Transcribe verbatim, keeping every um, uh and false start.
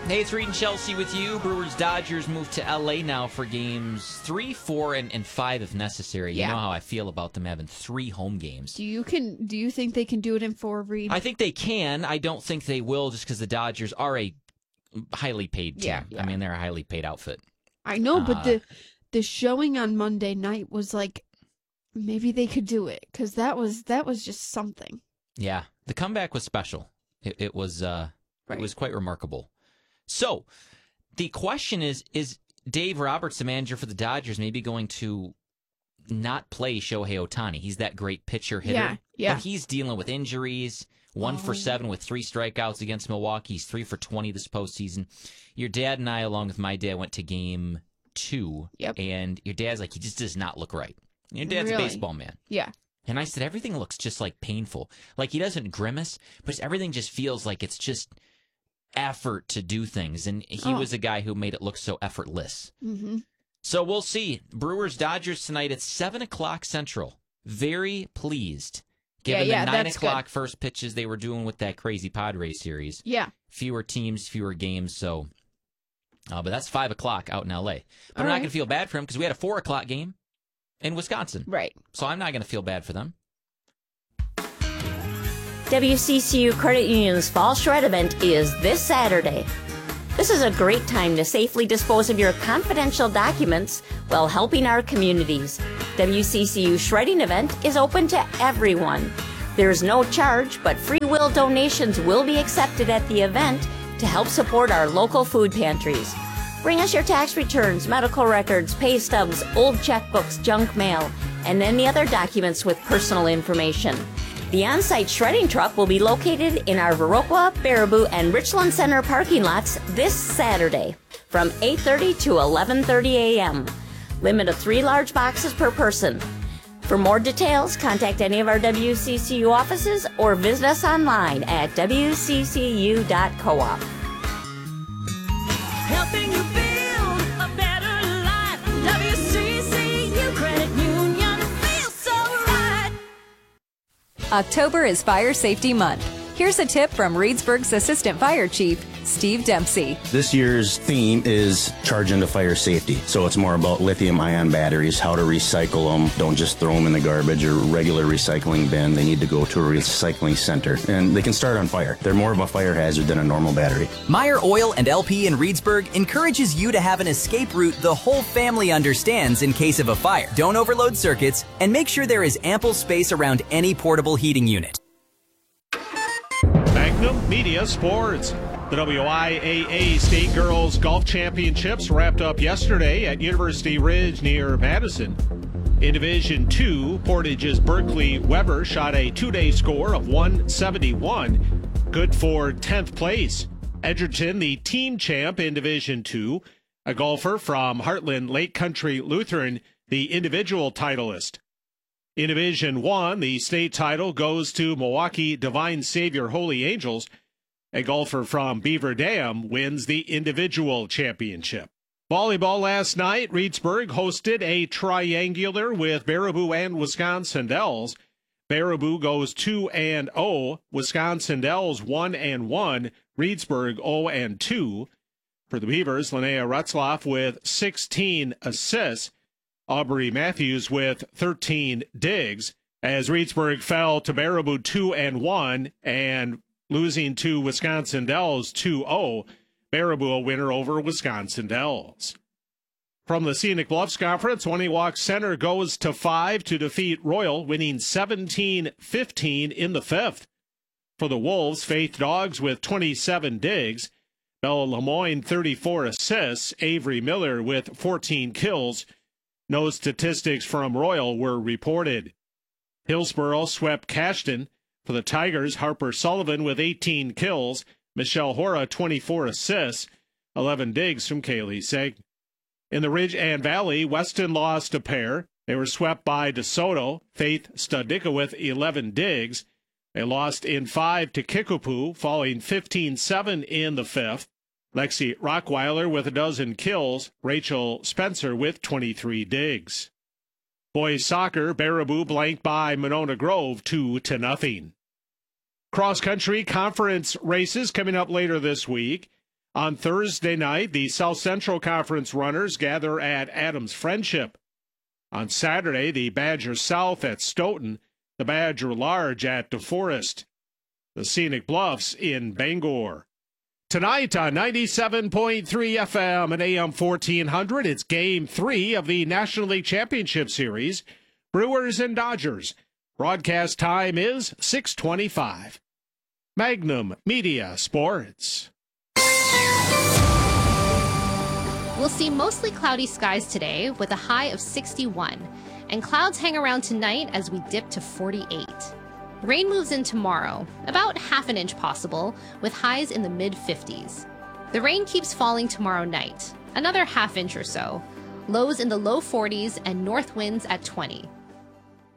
Hey, it's Reed and Chelsea with you. Brewers Dodgers move to L A now for games three, four, and, and five if necessary. Yeah. You know how I feel about them having three home games. Do you can? Do you think they can do it in four, Reed? I think they can. I don't think they will, just because the Dodgers are a highly paid team. Yeah, yeah. I mean, they're a highly paid outfit. I know, but Uh, the the showing on Monday night was like maybe they could do it because that was that was just something. Yeah, the comeback was special. It, it was uh, Right. it was quite remarkable. So, the question is, is Dave Roberts, the manager for the Dodgers, maybe going to not play Shohei Ohtani? He's that great pitcher hitter. Yeah, yeah. But he's dealing with injuries. One Oh. for seven with three strikeouts against Milwaukee. He's three for twenty this postseason. Your dad and I, along with my dad, went to game two. Yep. And your dad's like, he just does not look right. Your dad's Really? a baseball man. Yeah. And I said, everything looks just like painful. Like he doesn't grimace, but everything just feels like it's just effort to do things. And he Oh. was a guy who made it look so effortless. Mm-hmm. So we'll see. Brewers Dodgers tonight at seven o'clock Central. Very pleased. Given Yeah, yeah, the nine that's o'clock good. first pitches they were doing with that crazy Padres series. Yeah. Fewer teams, fewer games. So, uh, but that's five o'clock out in L A. But All I'm not right. going to feel bad for him because we had a four o'clock game in Wisconsin. Right. So I'm not going to feel bad for them. W C C U Credit Union's Fall Shred event is this Saturday. This is a great time to safely dispose of your confidential documents while helping our communities. W C C U Shredding event is open to everyone. There is no charge, but free will donations will be accepted at the event to help support our local food pantries. Bring us your tax returns, medical records, pay stubs, old checkbooks, junk mail, and any other documents with personal information. The on-site shredding truck will be located in our Viroqua, Baraboo, and Richland Center parking lots this Saturday from eight thirty to eleven thirty a.m. Limit of three large boxes per person. For more details, contact any of our W C C U offices or visit us online at w c c u dot coop. Helping you build a better life. W C C U Credit Union feels so right. October is Fire Safety Month. Here's a tip from Reedsburg's Assistant Fire Chief, Steve Dempsey. This year's theme is Charge into Fire Safety. So it's more about lithium-ion batteries, how to recycle them. Don't just throw them in the garbage or regular recycling bin. They need to go to a recycling center. And they can start on fire. They're more of a fire hazard than a normal battery. Meyer Oil and L P in Reedsburg encourages you to have an escape route the whole family understands in case of a fire. Don't overload circuits, and make sure there is ample space around any portable heating unit. Magnum Media Sports. The W I A A State Girls Golf Championships wrapped up yesterday at University Ridge near Madison. In Division two, Portage's Berkeley Weber shot a two-day score of one seventy-one, good for tenth place. Edgerton, the team champ in Division two, a golfer from Heartland Lake Country Lutheran, the individual titleist. In Division one, the state title goes to Milwaukee Divine Savior Holy Angels. A golfer from Beaver Dam wins the individual championship. Volleyball last night, Reedsburg hosted a triangular with Baraboo and Wisconsin Dells. Baraboo goes two and oh, Wisconsin Dells one and one, Reedsburg oh and two. For the Beavers, Linnea Retzloff with sixteen assists. Aubrey Matthews with thirteen digs, as Reedsburg fell to Baraboo two and one and losing to Wisconsin Dells two oh. Baraboo a winner over Wisconsin Dells. From the Scenic Bluffs Conference, Waniwak Center goes to five to defeat Royal, winning seventeen fifteen in the fifth. For the Wolves, Faith Dogs with twenty-seven digs. Bella Lemoyne thirty-four assists. Avery Miller with fourteen kills. No statistics from Royal were reported. Hillsborough swept Cashton. For the Tigers, Harper Sullivan with eighteen kills. Michelle Hora, twenty-four assists. eleven digs from Kaylee Seg. In the Ridge and Valley, Weston lost a pair. They were swept by DeSoto. Faith Studnicka with eleven digs. They lost in five to Kickapoo, falling fifteen seven in the fifth. Lexi Rockweiler with a dozen kills. Rachel Spencer with twenty-three digs. Boys soccer, Baraboo blanked by Monona Grove two to nothing. Cross-country conference races coming up later this week. On Thursday night, the South Central Conference runners gather at Adams Friendship. On Saturday, the Badger South at Stoughton, the Badger Large at DeForest, the Scenic Bluffs in Bangor. Tonight on ninety-seven point three F M and A M fourteen hundred, it's Game three of the National League Championship Series, Brewers and Dodgers. Broadcast time is six twenty-five. Magnum Media Sports. We'll see mostly cloudy skies today with a high of sixty-one, and clouds hang around tonight as we dip to forty-eight. Rain moves in tomorrow, about half an inch possible, with highs in the mid fifties. The rain keeps falling tomorrow night, another half inch or so, lows in the low forties and north winds at twenty.